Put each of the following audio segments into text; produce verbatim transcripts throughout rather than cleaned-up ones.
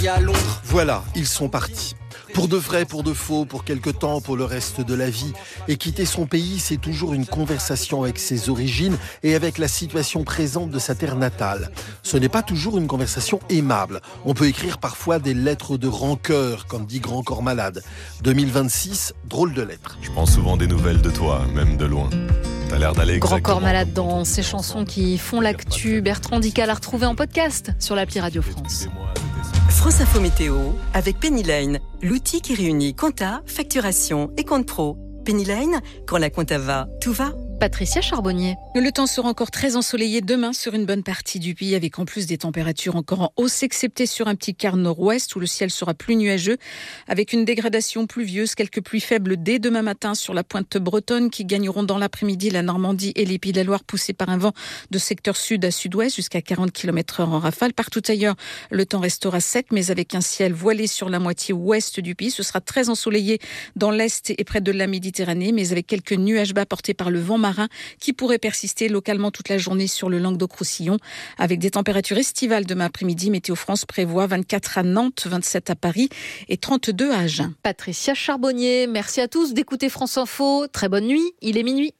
à Londres. Voilà, ils sont partis. Pour de vrai, pour de faux, pour quelque temps, pour le reste de la vie. Et quitter son pays, c'est toujours une conversation avec ses origines et avec la situation présente de sa terre natale. Ce n'est pas toujours une conversation aimable. On peut écrire parfois des lettres de rancœur, comme dit Grand Corps Malade. deux mille vingt-six, drôle de lettre. Je prends souvent des nouvelles de toi, même de loin. T'as l'air d'aller Grand exactement... Corps Malade dans ces chansons qui font l'actu. Bertrand Dical a retrouvé en podcast sur l'appli Radio France. France Info Météo avec Penny Lane, l'outil qui réunit compta, facturation et compte pro. Penny Lane, quand la compta va, tout va. Patricia Charbonnier. Le temps sera encore très ensoleillé demain sur une bonne partie du pays, avec en plus des températures encore en hausse, excepté sur un petit quart nord-ouest où le ciel sera plus nuageux, avec une dégradation pluvieuse, quelques pluies faibles dès demain matin sur la pointe bretonne qui gagneront dans l'après-midi la Normandie et les Pays de la Loire, poussés par un vent de secteur sud à sud-ouest jusqu'à quarante kilomètres heure en rafale. Partout ailleurs, le temps restera sec, mais avec un ciel voilé sur la moitié ouest du pays. Ce sera très ensoleillé dans l'est et près de la Méditerranée, mais avec quelques nuages bas portés par le vent marin qui pourrait persister localement toute la journée sur le Languedoc-Roussillon, avec des températures estivales demain après-midi. Météo France prévoit vingt-quatre à Nantes, vingt-sept à Paris et trente-deux à Agen. Patricia Charbonnier, merci à tous d'écouter France Info. Très bonne nuit, il est minuit.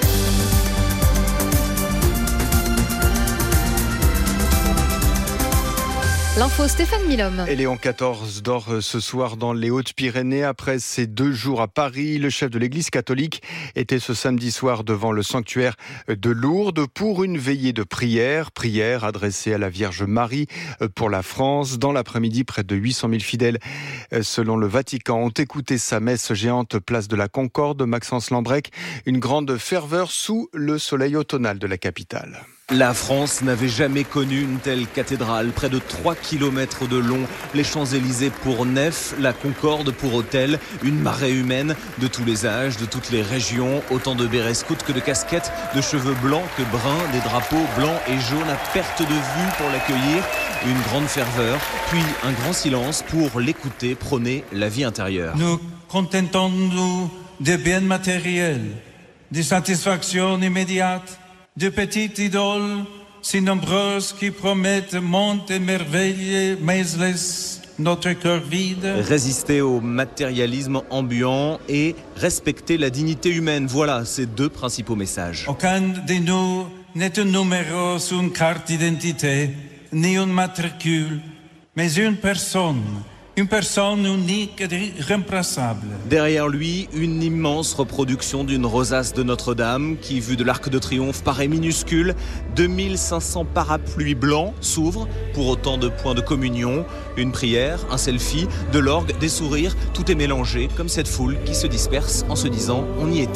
L'info, Stéphane Milhomme. Et Léon quatorze dort ce soir dans les Hautes-Pyrénées. Après ses deux jours à Paris, le chef de l'Église catholique était ce samedi soir devant le sanctuaire de Lourdes pour une veillée de prière. Prière adressée à la Vierge Marie pour la France. Dans l'après-midi, près de huit cent mille fidèles, selon le Vatican, ont écouté sa messe géante place de la Concorde. Maxence Lambrec, une grande ferveur sous le soleil automnal de la capitale. La France n'avait jamais connu une telle cathédrale, près de trois kilomètres de long, les Champs-Élysées pour nef, la Concorde pour autel, une marée humaine de tous les âges, de toutes les régions, autant de bérets scouts que de casquettes, de cheveux blancs que bruns, des drapeaux blancs et jaunes à perte de vue pour l'accueillir, une grande ferveur, puis un grand silence pour l'écouter prôner la vie intérieure. Nous contentons-nous des biens matériels, des satisfactions immédiates, de petites idoles si nombreuses qui promettent monts et merveilles, mais laissent notre cœur vide. Résister au matérialisme ambiant et respecter la dignité humaine. Voilà ces deux principaux messages. Aucun de nous n'est un numéro sur une carte d'identité, ni un matricule, mais une personne. Une personne unique et irremplaçable. Derrière lui, une immense reproduction d'une rosace de Notre-Dame qui, vue de l'Arc de Triomphe, paraît minuscule. deux mille cinq cents parapluies blancs s'ouvrent pour autant de points de communion. Une prière, un selfie, de l'orgue, des sourires. Tout est mélangé, comme cette foule qui se disperse en se disant « on y était ».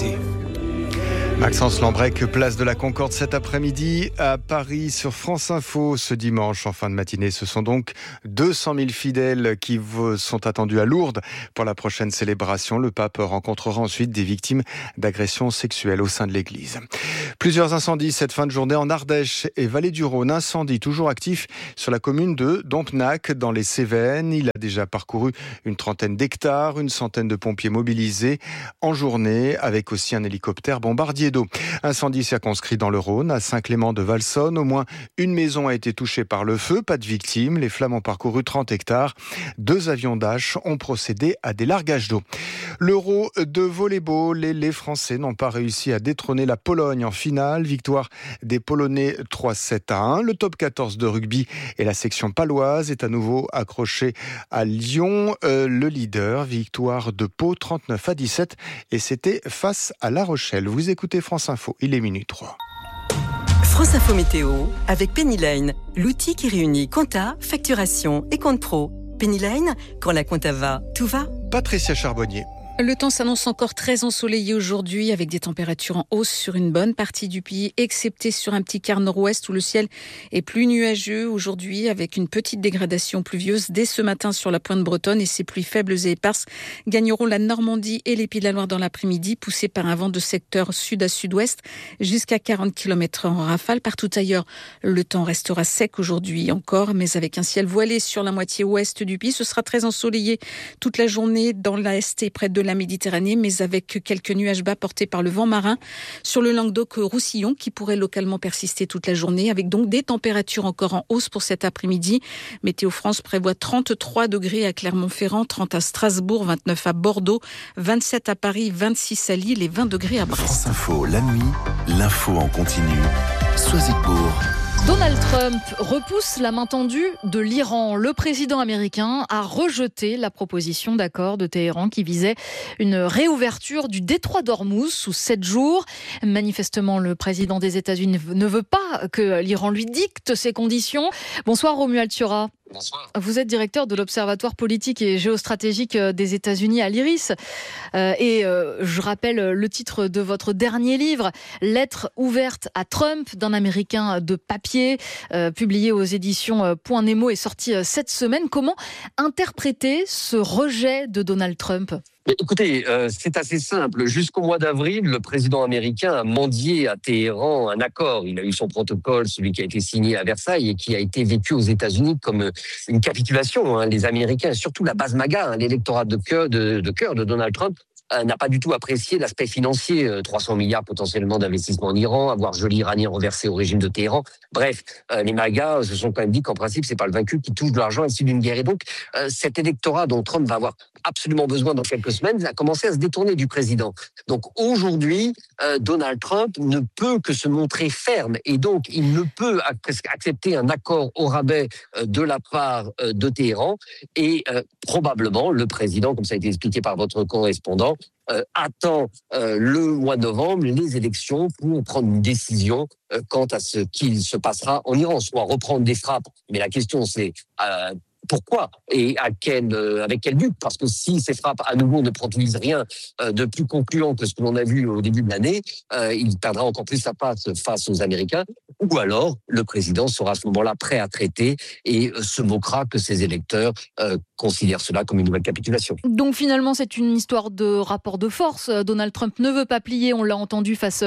Maxence Lambrec, place de la Concorde cet après-midi à Paris sur France Info. Ce dimanche, en fin de matinée, ce sont donc deux cent mille fidèles qui sont attendus à Lourdes pour la prochaine célébration. Le pape rencontrera ensuite des victimes d'agressions sexuelles au sein de l'Église. Plusieurs incendies cette fin de journée en Ardèche et Vallée du Rhône. Incendie toujours actif sur la commune de Dompnac dans les Cévennes. Il a déjà parcouru une trentaine d'hectares, une centaine de pompiers mobilisés en journée avec aussi un hélicoptère bombardier d'eau. Incendie circonscrit dans le Rhône, à Saint-Clément-de-Valsonne. Au moins une maison a été touchée par le feu, pas de victimes. Les flammes ont parcouru trente hectares. Deux avions Dash ont procédé à des largages d'eau. L'Euro de volley-ball, les, les Français n'ont pas réussi à détrôner la Pologne en finale. Victoire des Polonais trois sept à un. Le top quatorze de rugby et la section paloise est à nouveau accroché à Lyon. Euh, le leader, victoire de Pau trente-neuf à dix-sept. Et c'était face à La Rochelle. Vous écoutez France Info, il est minuit trois. France Info Météo avec Penny Lane, l'outil qui réunit compta, facturation et compte pro. Penny Lane, quand la compta va, tout va. Patricia Charbonnier. Le temps s'annonce encore très ensoleillé aujourd'hui avec des températures en hausse sur une bonne partie du pays, excepté sur un petit quart nord-ouest où le ciel est plus nuageux aujourd'hui avec une petite dégradation pluvieuse dès ce matin sur la pointe bretonne et ces pluies faibles et éparses gagneront la Normandie et les Pays de la Loire dans l'après-midi, poussés par un vent de secteur sud à sud-ouest jusqu'à quarante kilomètres heure en rafale. Partout ailleurs, le temps restera sec aujourd'hui encore, mais avec un ciel voilé sur la moitié ouest du pays. Ce sera très ensoleillé toute la journée dans l'est et près de la Méditerranée, mais avec quelques nuages bas portés par le vent marin sur le Languedoc-Roussillon qui pourrait localement persister toute la journée, avec donc des températures encore en hausse pour cet après-midi. Météo France prévoit trente-trois degrés à Clermont-Ferrand, trente à Strasbourg, vingt-neuf à Bordeaux, vingt-sept à Paris, vingt-six à Lille et vingt degrés à Brest. France Info, la nuit, l'info en continu. Soisigbourg. Donald Trump repousse la main tendue de l'Iran. Le président américain a rejeté la proposition d'accord de Téhéran qui visait une réouverture du détroit d'Ormuz sous sept jours. Manifestement, le président des États-Unis ne veut pas que l'Iran lui dicte ses conditions. Bonsoir Romuald Thiora. Bonsoir. Vous êtes directeur de l'Observatoire politique et géostratégique des États-Unis à l'I R I S. Euh, et euh, je rappelle le titre de votre dernier livre, Lettre ouverte à Trump, d'un Américain de papier, euh, publié aux éditions Point Nemo et sorti cette semaine. Comment interpréter ce rejet de Donald Trump ? Mais écoutez, euh, c'est assez simple. Jusqu'au mois d'avril, le président américain a mendié à Téhéran un accord. Il a eu son protocole, celui qui a été signé à Versailles et qui a été vécu aux États-Unis comme une capitulation. Hein. Les Américains, et surtout la base MAGA, hein, l'électorat de cœur de, de cœur de Donald Trump, euh, n'a pas du tout apprécié l'aspect financier. Euh, trois cents milliards potentiellement d'investissement en Iran, avoir joli iranien reversé au régime de Téhéran. Bref, euh, les MAGA se sont quand même dit qu'en principe, c'est pas le vaincu qui touche de l'argent issu d'une guerre. Et donc, euh, cet électorat dont Trump va avoir absolument besoin dans quelques semaines a commencé à se détourner du président. Donc aujourd'hui, euh, Donald Trump ne peut que se montrer ferme et donc il ne peut ac- accepter un accord au rabais euh, de la part euh, de Téhéran et euh, probablement le président, comme ça a été expliqué par votre correspondant, Euh, attend euh, le mois de novembre les élections pour prendre une décision euh, quant à ce qu'il se passera en Iran, soit reprendre des frappes. Mais la question c'est euh, pourquoi et à quel, euh, avec quel but ? Parce que si ces frappes à nouveau ne produisent rien euh, de plus concluant que ce que l'on a vu au début de l'année, euh, il perdra encore plus sa place face aux Américains. Ou alors le président sera à ce moment-là prêt à traiter et euh, se moquera que ses électeurs euh, considèrent cela comme une nouvelle capitulation. Donc finalement, c'est une histoire de rapport de force. Donald Trump ne veut pas plier, on l'a entendu, face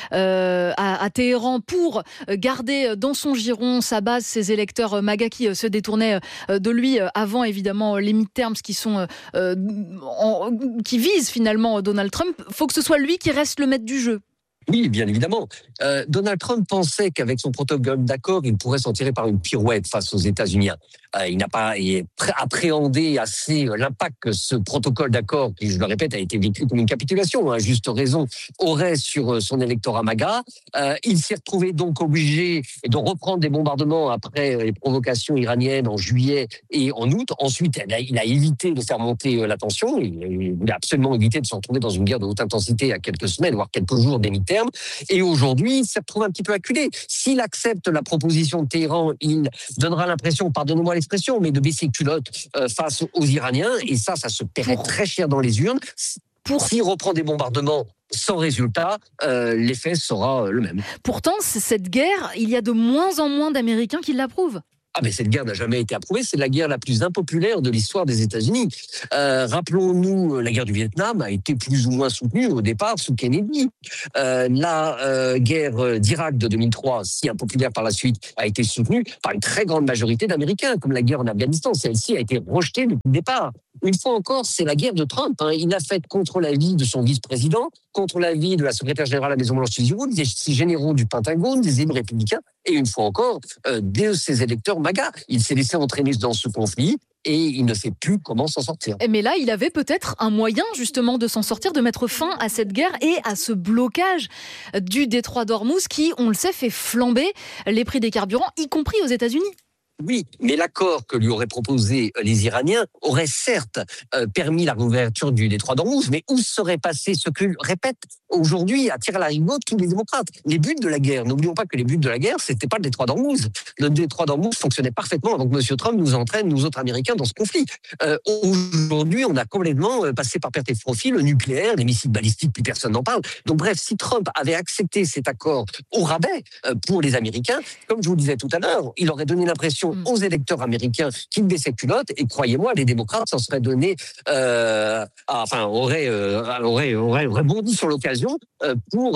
euh, à, à Téhéran pour garder dans son giron sa base, ses électeurs MAGA qui se détournaient de lui avant évidemment les midterms qui sont euh, en, qui visent finalement Donald Trump. Il faut que ce soit lui qui reste le maître du jeu. Oui, bien évidemment. Euh, Donald Trump pensait qu'avec son protocole d'accord, il pourrait s'en tirer par une pirouette face aux États-Unis. Euh, il n'a pas appréhendé assez l'impact que ce protocole d'accord, qui, je le répète, a été vécu comme une capitulation, à juste raison, aurait sur son électorat MAGA. Euh, il s'est retrouvé donc obligé de reprendre des bombardements après les provocations iraniennes en juillet et en août. Ensuite, il a, il a évité de faire monter la tension. Il, il a absolument évité de se retrouver dans une guerre de haute intensité à quelques semaines, voire quelques jours des mi-termes. Et aujourd'hui, il s'est retrouvé un petit peu acculé. S'il accepte la proposition de Téhéran, il donnera l'impression, pardonnez-moi l'expression, mais de baisser culotte euh, face aux Iraniens. Et ça, ça se paierait pour... très cher dans les urnes. Pour... S'il reprend des bombardements sans résultat, euh, l'effet sera le même. Pourtant, cette guerre, il y a de moins en moins d'Américains qui l'approuvent. Ah mais cette guerre n'a jamais été approuvée, c'est la guerre la plus impopulaire de l'histoire des États-Unis. Euh, rappelons-nous, la guerre du Vietnam a été plus ou moins soutenue au départ sous Kennedy. Euh, la euh, guerre d'Irak de deux mille trois, si impopulaire par la suite, a été soutenue par une très grande majorité d'Américains, comme la guerre en Afghanistan. Celle-ci a été rejetée depuis le départ. Une fois encore, c'est la guerre de Trump. Hein. Il l'a faite contre l'avis de son vice-président, contre l'avis de la secrétaire générale à la Maison-Blanche, des généraux du Pentagone, des élus républicains, et une fois encore, euh, de ses électeurs MAGA. Il s'est laissé entraîner dans ce conflit et il ne sait plus comment s'en sortir. Mais là, il avait peut-être un moyen justement de s'en sortir, de mettre fin à cette guerre et à ce blocage du détroit d'Ormuz qui, on le sait, fait flamber les prix des carburants, y compris aux États-Unis. Oui, mais l'accord que lui auraient proposé les Iraniens aurait certes euh, permis la réouverture du détroit d'Ormuz, mais où serait passé ce que répète aujourd'hui à tir à la rigotte tous les démocrates? Les buts de la guerre, n'oublions pas que les buts de la guerre, c'était pas le détroit d'Ormuz. Le détroit d'Ormuz fonctionnait parfaitement avant que M. Trump nous entraîne, nous autres Américains, dans ce conflit. Euh, aujourd'hui, on a complètement passé par perte et profit le nucléaire, les missiles balistiques, plus personne n'en parle. Donc bref, si Trump avait accepté cet accord au rabais euh, pour les Américains, comme je vous le disais tout à l'heure, il aurait donné l'impression aux électeurs américains qui baissaient culotte, et croyez-moi, les démocrates s'en seraient donné, euh, à, enfin, auraient, euh, auraient, auraient, auraient bondi sur l'occasion euh, pour euh,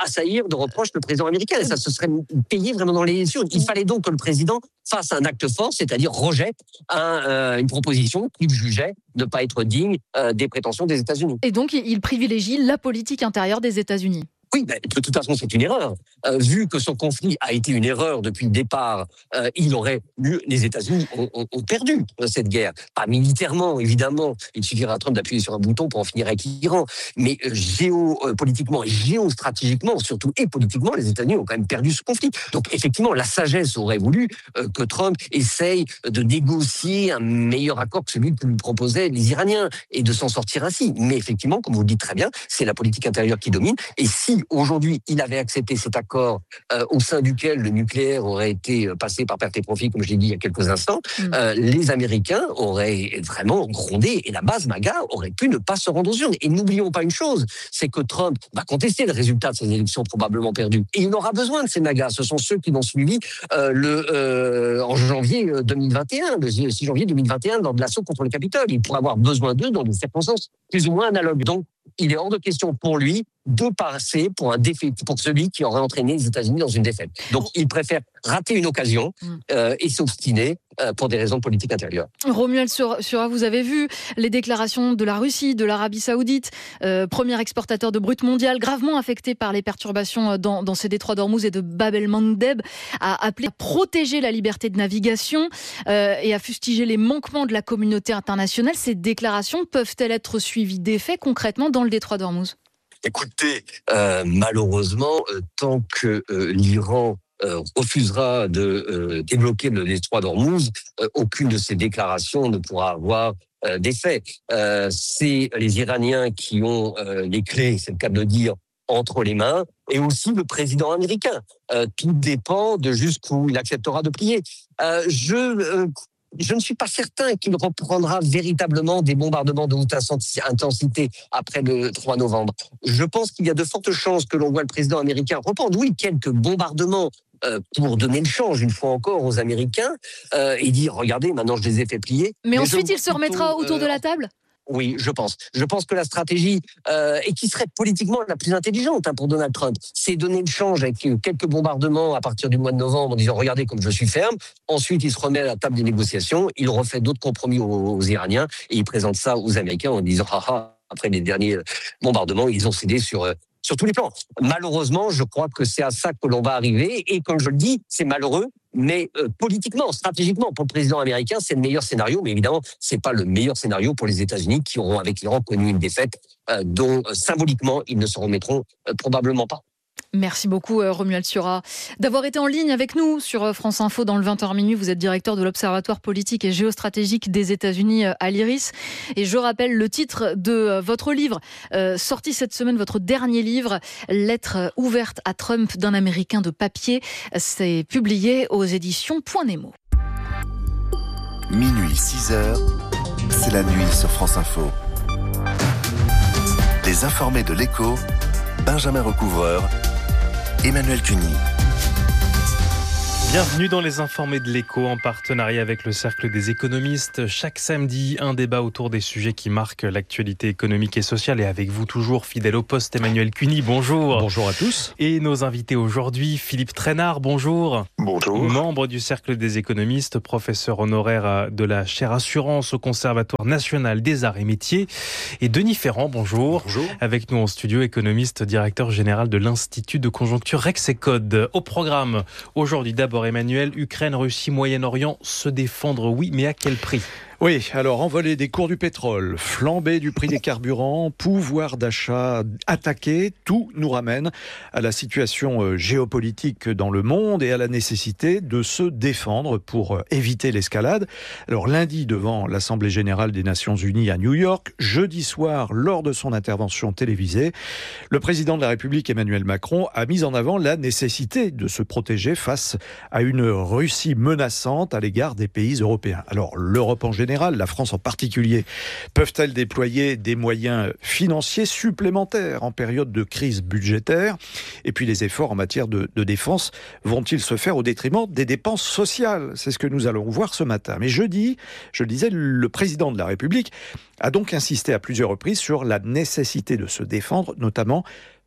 assaillir de reproches le président américain. Et ça se serait payé vraiment dans les élections. Il fallait donc que le président fasse un acte fort, c'est-à-dire rejette un, euh, une proposition qu'il jugeait ne pas être digne euh, des prétentions des États-Unis. Et donc, il privilégie la politique intérieure des États-Unis. Oui, ben, de toute façon, c'est une erreur. Euh, vu que son conflit a été une erreur depuis le départ, euh, il aurait mieux. Les États-Unis ont, ont, ont perdu euh, cette guerre. Pas militairement, évidemment. Il suffira à Trump d'appuyer sur un bouton pour en finir avec l'Iran. Mais euh, géopolitiquement et géostratégiquement, surtout et politiquement, les États-Unis ont quand même perdu ce conflit. Donc, effectivement, la sagesse aurait voulu euh, que Trump essaye de négocier un meilleur accord que celui que lui proposaient les Iraniens et de s'en sortir ainsi. Mais effectivement, comme vous le dites très bien, c'est la politique intérieure qui domine. Et si aujourd'hui, il avait accepté cet accord euh, au sein duquel le nucléaire aurait été passé par perte et profit, comme je l'ai dit il y a quelques instants, mmh. euh, les Américains auraient vraiment grondé et la base MAGA aurait pu ne pas se rendre aux urnes. Et n'oublions pas une chose, c'est que Trump va contester le résultat de ces élections probablement perdues. Et il aura besoin de ces MAGA. Ce sont ceux qui l'ont suivi euh, le, euh, en janvier deux mille vingt et un, le six janvier deux mille vingt et un, lors de l'assaut contre le Capitole. Il pourrait avoir besoin d'eux dans des circonstances plus ou moins analogues. Donc, il est hors de question pour lui de passer pour un défait, pour celui qui aurait entraîné les États-Unis dans une défaite. Donc, il préfère rater une occasion euh, et s'obstiner euh, pour des raisons politiques intérieures. Romuald Sura, vous avez vu les déclarations de la Russie, de l'Arabie Saoudite, euh, premier exportateur de brut mondial, gravement affecté par les perturbations dans, dans ces détroits d'Ormuz et de Bab el-Mandeb, a appelé à protéger la liberté de navigation euh, et à fustiger les manquements de la communauté internationale. Ces déclarations peuvent-elles être suivies d'effets concrètement dans le détroit d'Ormuz ? Écoutez, euh, malheureusement, euh, tant que euh, l'Iran euh, refusera de euh, débloquer le détroit d'Ormuz, euh, aucune de ces déclarations ne pourra avoir euh, d'effet. Euh, c'est les Iraniens qui ont euh, les clés, c'est le cas de le dire, entre les mains, et aussi le président américain. Euh, tout dépend de jusqu'où il acceptera de plier. Euh, je... Euh, Je ne suis pas certain qu'il reprendra véritablement des bombardements de haute intensité après le trois novembre. Je pense qu'il y a de fortes chances que l'on voit le président américain reprendre, oui, quelques bombardements euh, pour donner le change, une fois encore, aux Américains euh, et dire, regardez, maintenant je les ai fait plier. Mais, Mais ensuite, il se remettra plutôt, autour euh, de la table ? Oui, je pense. Je pense que la stratégie, euh, et qui serait politiquement la plus intelligente hein, pour Donald Trump, c'est donner le change avec quelques bombardements à partir du mois de novembre en disant « Regardez comme je suis ferme ». Ensuite, il se remet à la table des négociations, il refait d'autres compromis aux, aux Iraniens et il présente ça aux Américains en disant « Ah ah ». Après les derniers bombardements, ils ont cédé sur... Euh, sur tous les plans. Malheureusement, je crois que c'est à ça que l'on va arriver. Et comme je le dis, c'est malheureux, mais euh, politiquement, stratégiquement, pour le président américain, c'est le meilleur scénario. Mais évidemment, c'est pas le meilleur scénario pour les États-Unis qui auront, avec l'Iran, connu une défaite euh, dont, euh, symboliquement, ils ne se remettront euh, probablement pas. Merci beaucoup Romuald Sura d'avoir été en ligne avec nous sur France Info dans le vingt heures minuit. Vous êtes directeur de l'Observatoire politique et géostratégique des États-Unis à l'Iris. Et je rappelle le titre de votre livre, euh, sorti cette semaine, votre dernier livre, Lettre ouverte à Trump d'un Américain de papier. C'est publié aux éditions Point Nemo. Minuit, six heures, c'est la nuit sur France Info. Les informés de l'Écho, Benjamin Recouvreur, Emmanuel Cuny. Bienvenue dans les informés de l'Écho en partenariat avec le Cercle des économistes. Chaque samedi, un débat autour des sujets qui marquent l'actualité économique et sociale. Et avec vous toujours, fidèle au poste, Emmanuel Cuny, bonjour. Bonjour à tous. Et nos invités aujourd'hui, Philippe Trainard, bonjour. Bonjour. Membre du Cercle des économistes, professeur honoraire de la chaire Assurance au Conservatoire national des arts et métiers. Et Denis Ferrand, bonjour. Bonjour. Avec nous en studio, économiste, directeur général de l'Institut de conjoncture Rexecode. Au programme, aujourd'hui d'abord, Emmanuel, Ukraine, Russie, Moyen-Orient, se défendre, oui, mais à quel prix ? Oui, alors envolée des cours du pétrole, flambée du prix des carburants, pouvoir d'achat attaqué, tout nous ramène à la situation géopolitique dans le monde et à la nécessité de se défendre pour éviter l'escalade. Alors lundi, devant l'Assemblée générale des Nations unies à New York, jeudi soir, lors de son intervention télévisée, le président de la République Emmanuel Macron a mis en avant la nécessité de se protéger face à une Russie menaçante à l'égard des pays européens. Alors l'Europe en général, la France en particulier, peuvent-elles déployer des moyens financiers supplémentaires en période de crise budgétaire ? Et puis les efforts en matière de, de défense vont-ils se faire au détriment des dépenses sociales ? C'est ce que nous allons voir ce matin. Mais jeudi, je le disais, le président de la République a donc insisté à plusieurs reprises sur la nécessité de se défendre, notamment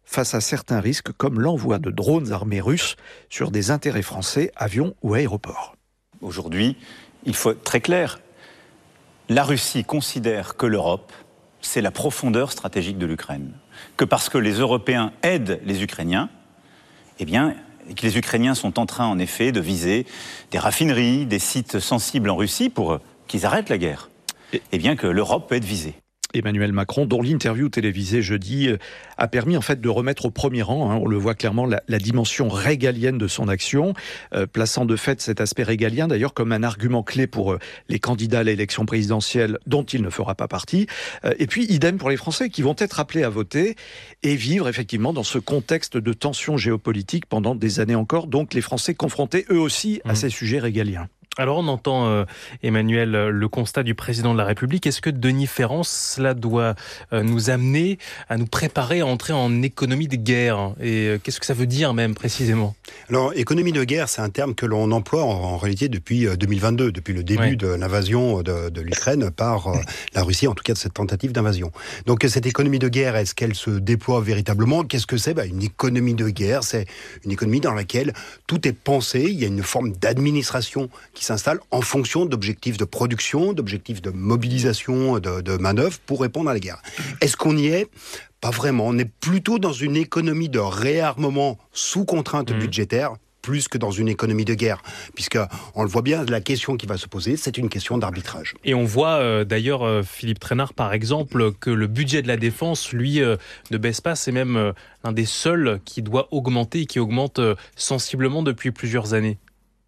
face à certains risques comme l'envoi de drones armés russes sur des intérêts français, avions ou aéroports. Aujourd'hui, il faut être très clair. La Russie considère que l'Europe, c'est la profondeur stratégique de l'Ukraine. Que parce que les Européens aident les Ukrainiens, eh bien, et que les Ukrainiens sont en train, en effet, de viser des raffineries, des sites sensibles en Russie pour qu'ils arrêtent la guerre, eh bien que l'Europe peut être visée. Emmanuel Macron, dont l'interview télévisée jeudi a permis en fait de remettre au premier rang, hein, on le voit clairement, la, la dimension régalienne de son action, euh, plaçant de fait cet aspect régalien d'ailleurs comme un argument clé pour euh, les candidats à l'élection présidentielle dont il ne fera pas partie. Euh, et puis idem pour les Français qui vont être appelés à voter et vivre effectivement dans ce contexte de tension géopolitique pendant des années encore. Donc les Français confrontés eux aussi à mmh. ces sujets régaliens. Alors on entend, euh, Emmanuel, le constat du président de la République. Est-ce que Denis Ferrand, cela doit euh, nous amener à nous préparer à entrer en économie de guerre ? Et euh, qu'est-ce que ça veut dire même précisément ? Alors, économie de guerre, c'est un terme que l'on emploie en, en réalité depuis deux mille vingt-deux, depuis le début ouais. de l'invasion de, de l'Ukraine par euh, la Russie, en tout cas de cette tentative d'invasion. Donc cette économie de guerre, est-ce qu'elle se déploie véritablement ? Qu'est-ce que c'est ? bah, Une économie de guerre, c'est une économie dans laquelle tout est pensé, il y a une forme d'administration qui s'installe en fonction d'objectifs de production, d'objectifs de mobilisation, de, de manœuvres pour répondre à la guerre. Est-ce qu'on y est ? Pas vraiment. On est plutôt dans une économie de réarmement sous contrainte mmh. budgétaire, plus que dans une économie de guerre. Puisque, on le voit bien, la question qui va se poser, c'est une question d'arbitrage. Et on voit euh, d'ailleurs, euh, Philippe Trainard, par exemple, que le budget de la défense, lui, euh, ne baisse pas. C'est même euh, l'un des seuls qui doit augmenter et qui augmente euh, sensiblement depuis plusieurs années.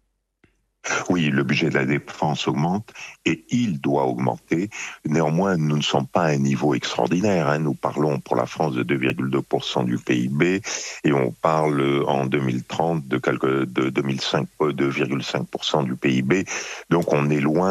Oui, le budget de la défense augmente et il doit augmenter. Néanmoins, nous ne sommes pas à un niveau extraordinaire. Hein. Nous parlons pour la France de deux virgule deux pour cent du P I B et on parle en deux mille trente de, quelque, de deux virgule cinq pour cent du P I B. Donc on est loin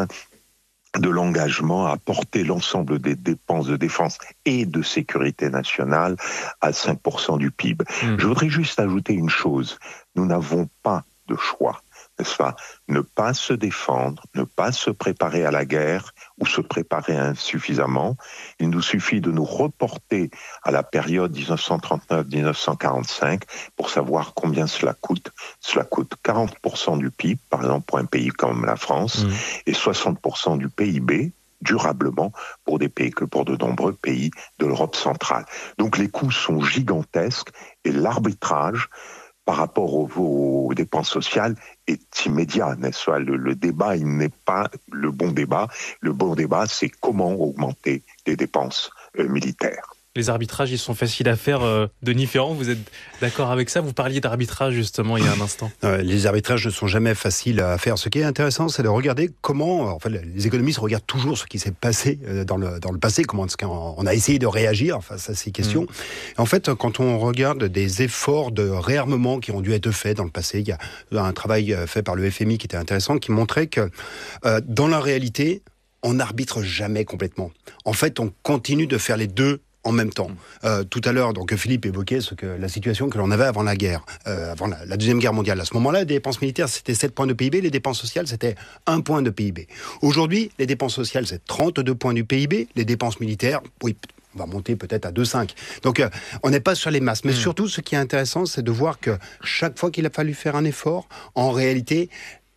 de l'engagement à porter l'ensemble des dépenses de défense et de sécurité nationale à cinq pour cent du P I B. Mmh. Je voudrais juste ajouter une chose. Nous n'avons pas de choix. N'est-ce pas ? Ne pas se défendre, ne pas se préparer à la guerre ou se préparer insuffisamment. Il nous suffit de nous reporter à la période dix-neuf cent trente-neuf à dix-neuf cent quarante-cinq pour savoir combien cela coûte. Cela coûte quarante pour cent du P I B, par exemple pour un pays comme la France, mmh. et soixante pour cent du P I B, durablement, pour des pays que pour de nombreux pays de l'Europe centrale. Donc les coûts sont gigantesques et l'arbitrage par rapport aux, aux dépenses sociales est immédiat, n'est-ce pas ? Le, le débat, il n'est pas le bon débat. Le bon débat, c'est comment augmenter les dépenses euh, militaires. Les arbitrages, ils sont faciles à faire. Euh, Denis Ferrand, vous êtes d'accord avec ça ? Vous parliez d'arbitrage, justement, il y a un instant. Euh, les arbitrages ne sont jamais faciles à faire. Ce qui est intéressant, c'est de regarder comment... En fait, les économistes regardent toujours ce qui s'est passé dans le, dans le passé, comment est-ce qu'on a essayé de réagir face à ces questions. Mmh. En fait, quand on regarde des efforts de réarmement qui ont dû être faits dans le passé, il y a un travail fait par le F M I qui était intéressant, qui montrait que euh, dans la réalité, on n'arbitre jamais complètement. En fait, on continue de faire les deux en même temps. Euh, tout à l'heure, donc Philippe évoquait ce que, la situation que l'on avait avant la guerre, euh, avant la, la Deuxième Guerre mondiale. À ce moment-là, les dépenses militaires, c'était sept points de P I B, les dépenses sociales, c'était un point de P I B. Aujourd'hui, les dépenses sociales, c'est trente-deux points du P I B, les dépenses militaires, oui, on va monter peut-être à deux virgule cinq. Donc, euh, on n'est pas sur les masses. Mais mmh. surtout, ce qui est intéressant, c'est de voir que chaque fois qu'il a fallu faire un effort, en réalité,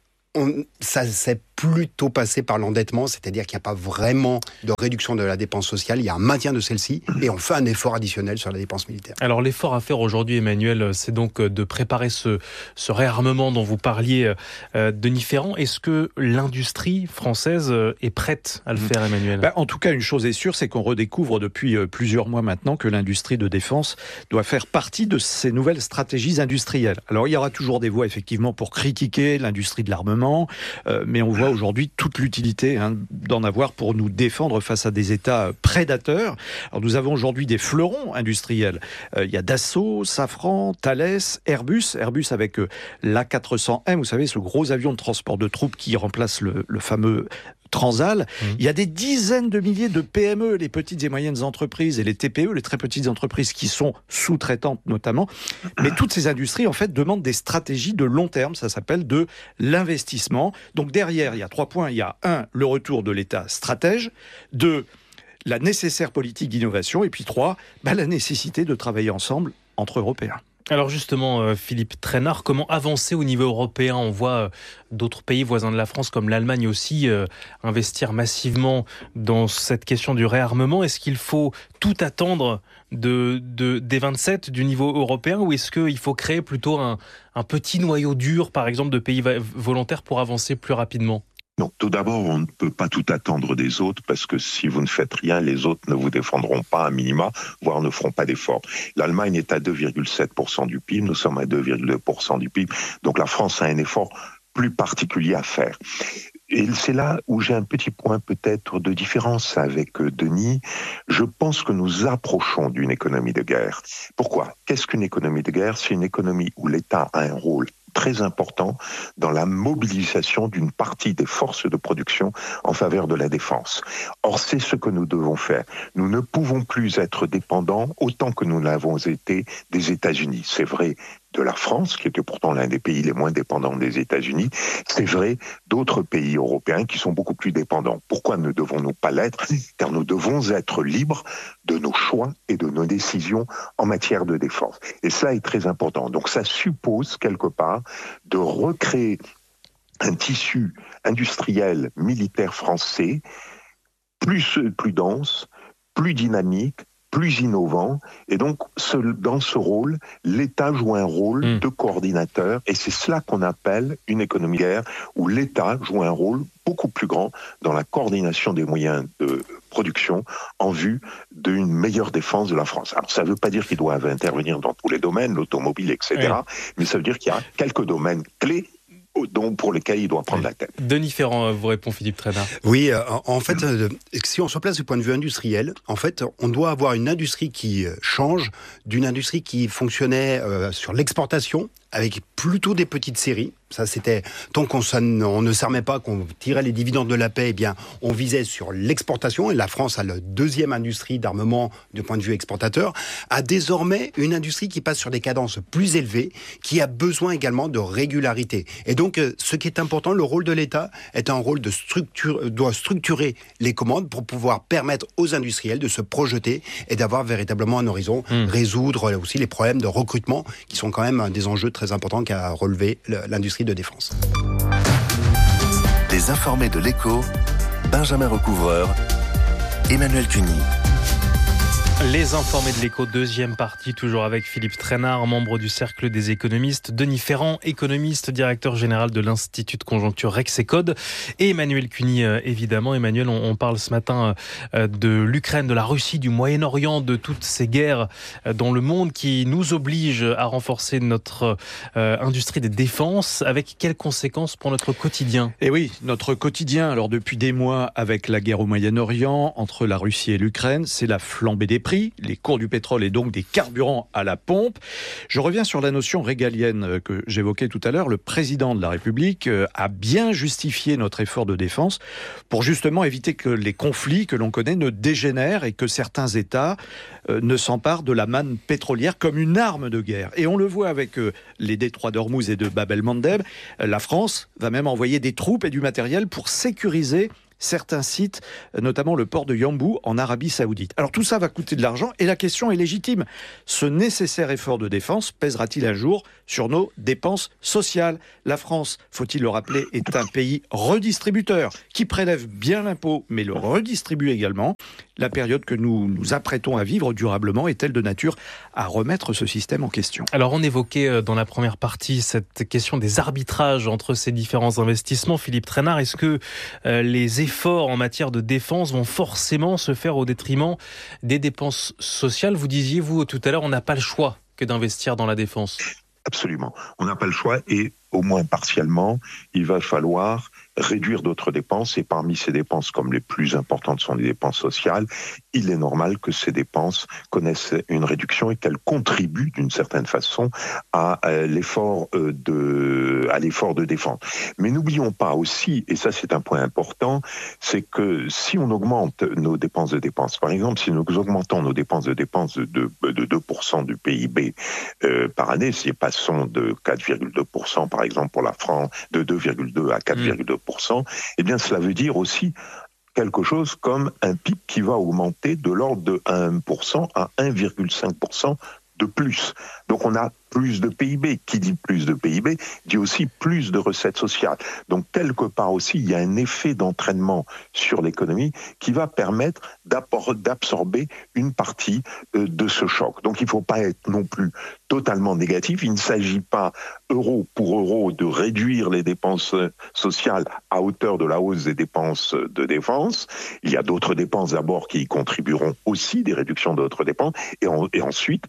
on, ça s'est plutôt passé par l'endettement, c'est-à-dire qu'il n'y a pas vraiment de réduction de la dépense sociale, il y a un maintien de celle-ci, et on fait un effort additionnel sur la dépense militaire. Alors l'effort à faire aujourd'hui, Emmanuel, c'est donc de préparer ce, ce réarmement dont vous parliez, euh, Denis Ferrand. Est-ce que l'industrie française est prête à le faire, Emmanuel ? Ben, en tout cas, une chose est sûre, c'est qu'on redécouvre depuis plusieurs mois maintenant que l'industrie de défense doit faire partie de ces nouvelles stratégies industrielles. Alors il y aura toujours des voix, effectivement, pour critiquer l'industrie de l'armement, euh, mais on voit aujourd'hui toute l'utilité hein, d'en avoir pour nous défendre face à des États prédateurs. Alors nous avons aujourd'hui des fleurons industriels. Euh, il y a Dassault, Safran, Thales, Airbus. Airbus avec euh, l'A quatre cents M, vous savez, ce gros avion de transport de troupes qui remplace le, le fameux Transal. Mmh. Il y a des dizaines de milliers de P M E, les petites et moyennes entreprises et les T P E, les très petites entreprises qui sont sous-traitantes notamment. Mais toutes ces industries, en fait, demandent des stratégies de long terme. Ça s'appelle de l'investissement. Donc derrière, il y a trois points. Il y a un, le retour de l'État stratège. Deux, la nécessaire politique d'innovation. Et puis trois, bah, la nécessité de travailler ensemble entre Européens. Alors justement, euh, Philippe Trainard, comment avancer au niveau européen ? On voit euh, d'autres pays voisins de la France, comme l'Allemagne aussi, euh, investir massivement dans cette question du réarmement. Est-ce qu'il faut tout attendre de, de, des vingt-sept du niveau européen, ou est-ce qu'il faut créer plutôt un, un petit noyau dur, par exemple, de pays va- volontaires pour avancer plus rapidement ? Non, tout d'abord, on ne peut pas tout attendre des autres parce que si vous ne faites rien, les autres ne vous défendront pas à minima, voire ne feront pas d'efforts. L'Allemagne est à deux virgule sept pour cent du P I B, nous sommes à deux virgule deux pour cent du P I B, donc la France a un effort plus particulier à faire. Et c'est là où j'ai un petit point peut-être de différence avec Denis. Je pense que nous approchons d'une économie de guerre. Pourquoi ? Qu'est-ce qu'une économie de guerre ? C'est une économie où l'État a un rôle très important dans la mobilisation d'une partie des forces de production en faveur de la défense. Or, c'est ce que nous devons faire. Nous ne pouvons plus être dépendants, autant que nous l'avons été, des États-Unis. C'est vrai de la France, qui était pourtant l'un des pays les moins dépendants des États-Unis. C'est vrai d'autres pays européens qui sont beaucoup plus dépendants. Pourquoi ne devons-nous pas l'être ? Car nous devons être libres de nos choix et de nos décisions en matière de défense. Et cela est très important. Donc ça suppose, quelque part, de recréer un tissu industriel militaire français plus, plus dense, plus dynamique, plus innovant, et donc ce, dans ce rôle, l'État joue un rôle mmh. de coordinateur, et c'est cela qu'on appelle une économie de guerre, où l'État joue un rôle beaucoup plus grand dans la coordination des moyens de production en vue d'une meilleure défense de la France. Alors ça ne veut pas dire qu'ils doivent intervenir dans tous les domaines, l'automobile, et cetera, oui. mais ça veut dire qu'il y a quelques domaines clés donc pour lesquels il doit prendre la tête. Denis Ferrand vous répond, Philippe Trainard. Oui, euh, en fait, euh, si on se place du point de vue industriel, en fait, on doit avoir une industrie qui change d'une industrie qui fonctionnait euh, sur l'exportation, avec plutôt des petites séries. Ça, c'était tant qu'on on ne s'armait pas, qu'on tirait les dividendes de la paix, eh bien, on visait sur l'exportation. Et la France a la deuxième industrie d'armement du point de vue exportateur, a désormais une industrie qui passe sur des cadences plus élevées, qui a besoin également de régularité. Et donc, ce qui est important, le rôle de l'État est un rôle de structure, doit structurer les commandes pour pouvoir permettre aux industriels de se projeter et d'avoir véritablement un horizon, mmh. résoudre aussi les problèmes de recrutement qui sont quand même des enjeux très importants qu'a relevé l'industrie de défense. Les informés de l'Écho, Benjamin Recouvreur, Emmanuel Cuny. Les informés de l'Écho, deuxième partie, toujours avec Philippe Trainard, membre du Cercle des économistes, Denis Ferrand, économiste, directeur général de l'Institut de conjoncture Rexecode, et Emmanuel Cuny, évidemment. Emmanuel, on, on parle ce matin de l'Ukraine, de la Russie, du Moyen-Orient, de toutes ces guerres dans le monde qui nous obligent à renforcer notre euh, industrie de défense. Avec quelles conséquences pour notre quotidien ? Eh oui, notre quotidien, alors depuis des mois, avec la guerre au Moyen-Orient, entre la Russie et l'Ukraine, c'est la flambée des prix. Les cours du pétrole et donc des carburants à la pompe. Je reviens sur la notion régalienne que j'évoquais tout à l'heure. Le président de la République a bien justifié notre effort de défense pour justement éviter que les conflits que l'on connaît ne dégénèrent et que certains États ne s'emparent de la manne pétrolière comme une arme de guerre. Et on le voit avec les détroits d'Ormuz et de Bab el-Mandeb. La France va même envoyer des troupes et du matériel pour sécuriser certains sites, notamment le port de Yanbu en Arabie Saoudite. Alors tout ça va coûter de l'argent et la question est légitime. Ce nécessaire effort de défense pèsera-t-il un jour sur nos dépenses sociales ? La France, faut-il le rappeler, est un pays redistributeur qui prélève bien l'impôt mais le redistribue également. La période que nous nous apprêtons à vivre durablement est-elle de nature à remettre ce système en question ? Alors on évoquait dans la première partie cette question des arbitrages entre ces différents investissements. Philippe Trainard, est-ce que euh, les efforts en matière de défense vont forcément se faire au détriment des dépenses sociales ? Vous disiez, vous, tout à l'heure, on n'a pas le choix que d'investir dans la défense. Absolument. On n'a pas le choix et, au moins partiellement, il va falloir réduire d'autres dépenses, et parmi ces dépenses, comme les plus importantes sont les dépenses sociales, il est normal que ces dépenses connaissent une réduction et qu'elles contribuent d'une certaine façon à l'effort de, à l'effort de défense. Mais n'oublions pas aussi, et ça c'est un point important, c'est que si on augmente nos dépenses de dépenses, par exemple, si nous augmentons nos dépenses de dépenses de, de, de deux pour cent du P I B euh, par année, si nous passons de quatre virgule deux pour cent par exemple pour la France, de deux virgule deux à quatre virgule deux pour cent, eh bien cela veut dire aussi quelque chose comme un P I B qui va augmenter de l'ordre de un pour cent à un virgule cinq pour cent de plus. Donc on a plus de P I B. Qui dit plus de P I B dit aussi plus de recettes sociales. Donc quelque part aussi, il y a un effet d'entraînement sur l'économie qui va permettre d'absorber une partie de ce choc. Donc il ne faut pas être non plus totalement négatif. Il ne s'agit pas, euro pour euro, de réduire les dépenses sociales à hauteur de la hausse des dépenses de défense. Il y a d'autres dépenses d'abord qui y contribueront aussi, des réductions d'autres dépenses. Et, en, et ensuite,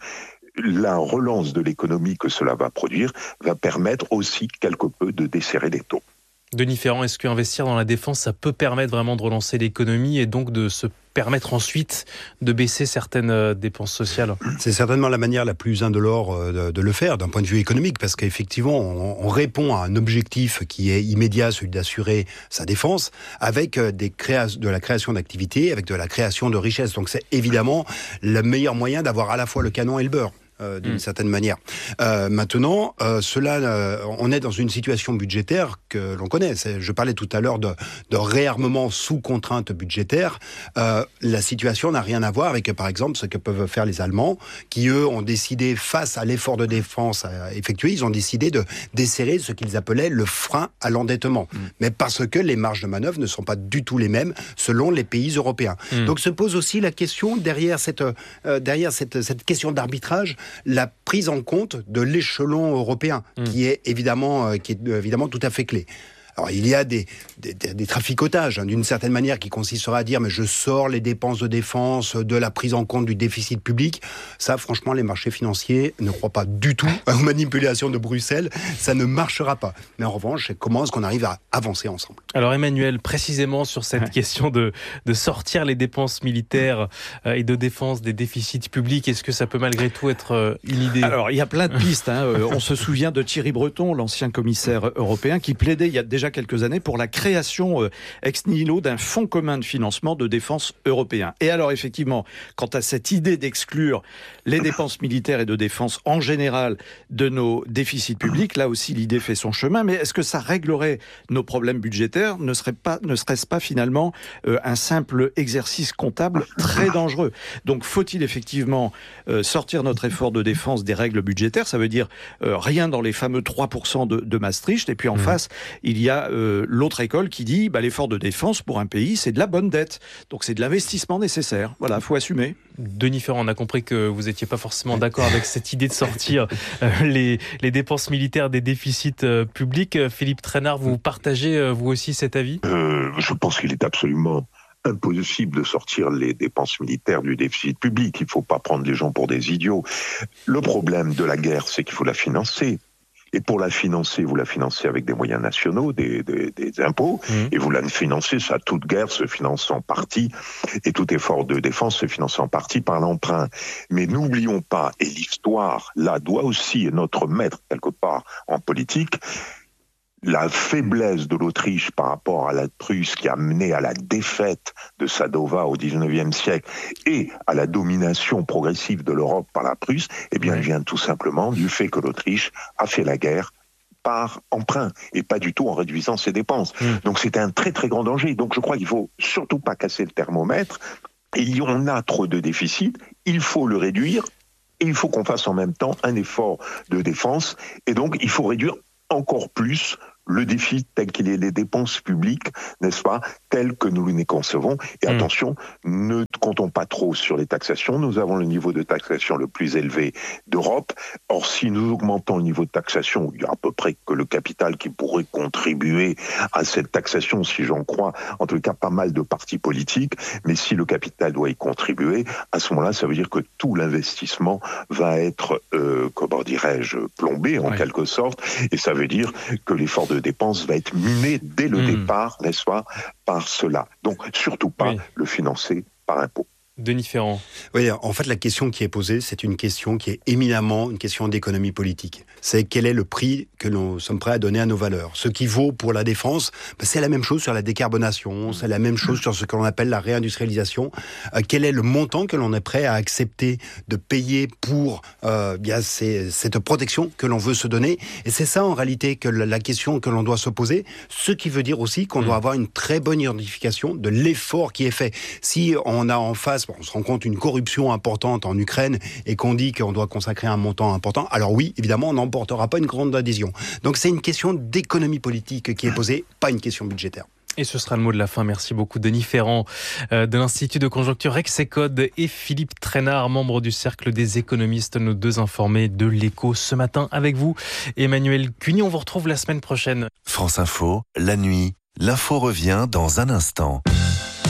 la relance de l'économie que cela va produire va permettre aussi quelque peu de desserrer les taux. Denis Ferrand, est-ce qu'investir dans la défense, ça peut permettre vraiment de relancer l'économie et donc de se permettre ensuite de baisser certaines dépenses sociales? C'est certainement la manière la plus indolore de, de le faire d'un point de vue économique, parce qu'effectivement, on, on répond à un objectif qui est immédiat, celui d'assurer sa défense, avec des créa- de la création d'activités, avec de la création de richesses. Donc c'est évidemment le meilleur moyen d'avoir à la fois le canon et le beurre. Euh, d'une mmh. certaine manière. Euh, maintenant, euh, cela, euh, on est dans une situation budgétaire que l'on connaît. C'est, je parlais tout à l'heure de, de réarmement sous contrainte budgétaire. Euh, la situation n'a rien à voir avec, par exemple, ce que peuvent faire les Allemands, qui, eux, ont décidé, face à l'effort de défense à effectuer, ils ont décidé de desserrer ce qu'ils appelaient le frein à l'endettement. Mmh. Mais parce que les marges de manœuvre ne sont pas du tout les mêmes selon les pays européens. Mmh. Donc se pose aussi la question, derrière cette, euh, derrière cette, cette question d'arbitrage, la prise en compte de l'échelon européen, mmh. qui est évidemment, euh, qui est évidemment tout à fait clé. Alors, il y a des, des, des traficotages, hein, d'une certaine manière, qui consistera à dire mais je sors les dépenses de défense de la prise en compte du déficit public. Ça, franchement, les marchés financiers ne croient pas du tout aux manipulations de Bruxelles. Ça ne marchera pas. Mais en revanche, comment est-ce qu'on arrive à avancer ensemble? Alors, Emmanuel, précisément sur cette ouais. question de, de sortir les dépenses militaires euh, et de défense des déficits publics, est-ce que ça peut malgré tout être euh, une idée? Alors, il y a plein de pistes. Hein. Euh, on se souvient de Thierry Breton, l'ancien commissaire européen, qui plaidait il y a déjà quelques années pour la création euh, ex nihilo d'un fonds commun de financement de défense européen. Et alors effectivement, quant à cette idée d'exclure les dépenses militaires et de défense en général de nos déficits publics, là aussi l'idée fait son chemin, mais est-ce que ça réglerait nos problèmes budgétaires? Ne serait pas, ne serait-ce pas finalement euh, un simple exercice comptable très dangereux? Donc faut-il effectivement euh, sortir notre effort de défense des règles budgétaires? Ça veut dire euh, rien dans les fameux trois pour cent de, de Maastricht, et puis en mmh. face, il y a euh, l'autre école qui dit bah, l'effort de défense pour un pays, c'est de la bonne dette. Donc c'est de l'investissement nécessaire. Voilà, il faut assumer. Denis Ferrand, on a compris que vous n'étiez pas forcément d'accord avec cette idée de sortir euh, les, les dépenses militaires des déficits euh, publics. Philippe Trainard, vous partagez euh, vous aussi cet avis? euh, Je pense qu'il est absolument impossible de sortir les dépenses militaires du déficit public. Il ne faut pas prendre les gens pour des idiots. Le problème de la guerre, c'est qu'il faut la financer. Et pour la financer, vous la financez avec des moyens nationaux, des, des, des impôts, mmh. et vous la financez, ça, toute guerre se finance en partie, et tout effort de défense se finance en partie par l'emprunt. Mais n'oublions pas, et l'histoire, là, doit aussi être notre maître, quelque part, en politique, la faiblesse de l'Autriche par rapport à la Prusse qui a mené à la défaite de Sadova au dix-neuvième siècle et à la domination progressive de l'Europe par la Prusse, eh bien, elle vient tout simplement du fait que l'Autriche a fait la guerre par emprunt et pas du tout en réduisant ses dépenses. Mmh. Donc c'était un très très grand danger. Donc je crois qu'il faut surtout pas casser le thermomètre. Et on a trop de déficit, il faut le réduire et il faut qu'on fasse en même temps un effort de défense. Et donc il faut réduire encore plus le déficit tel qu'il est, les dépenses publiques, n'est-ce pas, telles que nous les concevons. Et mmh. attention, ne comptons pas trop sur les taxations. Nous avons le niveau de taxation le plus élevé d'Europe. Or, si nous augmentons le niveau de taxation, il y a à peu près que le capital qui pourrait contribuer à cette taxation, si j'en crois, en tout cas pas mal de partis politiques. Mais si le capital doit y contribuer, à ce moment-là, ça veut dire que tout l'investissement va être, euh, comment dirais-je, plombé en oui. quelque sorte. Et ça veut dire que l'effort de dépenses va être miné dès le mmh. départ, n'est-ce pas, par cela. Donc, surtout pas oui. le financer par impôt. Denis Ferrand. Oui, en fait, la question qui est posée, c'est une question qui est éminemment une question d'économie politique. C'est quel est le prix que nous sommes prêts à donner à nos valeurs. Ce qui vaut pour la défense, ben, c'est la même chose sur la décarbonation, c'est la même chose sur ce que l'on appelle la réindustrialisation. Euh, quel est le montant que l'on est prêt à accepter de payer pour euh, bien c'est, cette protection que l'on veut se donner. Et c'est ça, en réalité, que la, la question que l'on doit se poser. Ce qui veut dire aussi qu'on mmh. doit avoir une très bonne identification de l'effort qui est fait. Si on a en face on se rend compte une corruption importante en Ukraine et qu'on dit qu'on doit consacrer un montant important, alors oui, évidemment, on n'emportera pas une grande adhésion. Donc c'est une question d'économie politique qui est posée, pas une question budgétaire. Et ce sera le mot de la fin. Merci beaucoup Denis Ferrand euh, de l'Institut de conjoncture Rexecode et Philippe Trainard, membre du Cercle des économistes, nos deux informés de l'Écho ce matin avec vous. Emmanuel Cuny, on vous retrouve la semaine prochaine. France Info, la nuit, l'info revient dans un instant.